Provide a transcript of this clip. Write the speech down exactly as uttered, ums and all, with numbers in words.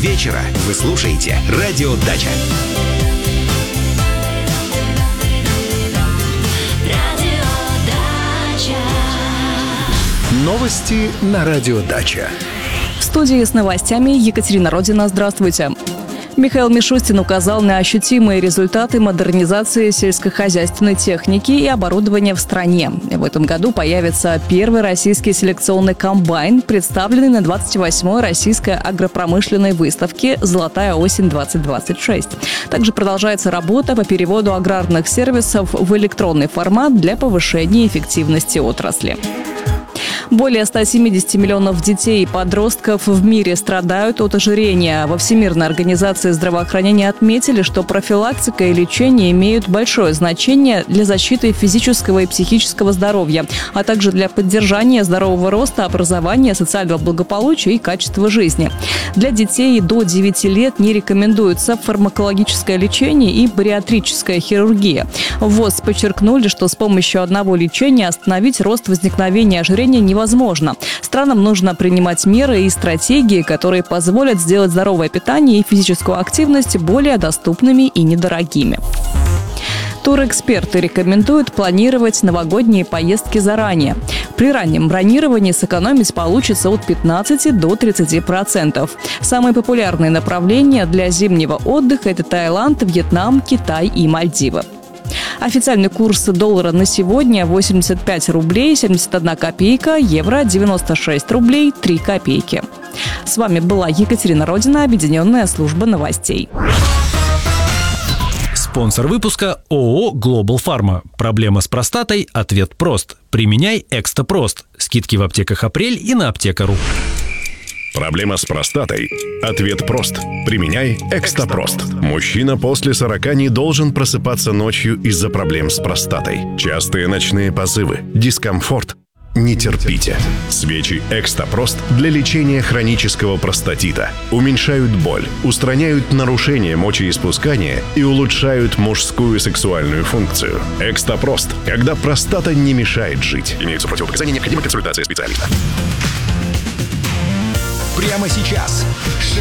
вечера вы слушаете «Радио Дача». Новости на «Радио Дача». В студии с новостями Екатерина Родина. Здравствуйте. Михаил Мишустин указал на ощутимые результаты модернизации сельскохозяйственной техники и оборудования в стране. В этом году появится первый российский селекционный комбайн, представленный на двадцать восьмой российской агропромышленной выставке «Золотая осень-двадцать двадцать шесть». Также продолжается работа по переводу аграрных сервисов в электронный формат для повышения эффективности отрасли. Более ста семидесяти миллионов детей и подростков в мире страдают от ожирения. Во Всемирной организации здравоохранения отметили, что профилактика и лечение имеют большое значение для защиты физического и психического здоровья, а также для поддержания здорового роста, образования, социального благополучия и качества жизни. Для детей до девяти лет не рекомендуется фармакологическое лечение и бариатрическая хирургия. В ВОЗ подчеркнули, что с помощью одного лечения остановить рост возникновения ожирения невозможно. Возможно. Странам нужно принимать меры и стратегии, которые позволят сделать здоровое питание и физическую активность более доступными и недорогими. Турэксперты рекомендуют планировать новогодние поездки заранее. При раннем бронировании сэкономить получится от пятнадцати до тридцати процентов. Самые популярные направления для зимнего отдыха – это Таиланд, Вьетнам, Китай и Мальдивы. Официальный курс доллара на сегодня восемьдесят пять рублей семьдесят одна копейка, евро девяносто шесть рублей три копейки. С вами была Екатерина Родина, Объединенная служба новостей. Спонсор выпуска ООО «Глобал Фарма». Проблема с простатой? Ответ прост. Применяй Экстапрост. Скидки в аптеках «Апрель» и на аптека.ру. Проблема с простатой? Ответ прост. Применяй Экстапрост. Мужчина после сорока не должен просыпаться ночью из-за проблем с простатой. Частые ночные позывы, дискомфорт. Не терпите. Свечи Экстапрост для лечения хронического простатита уменьшают боль, устраняют нарушения мочеиспускания и улучшают мужскую сексуальную функцию. Экстапрост, когда простата не мешает жить. Имеются противопоказания, необходима консультация специалиста. Прямо сейчас.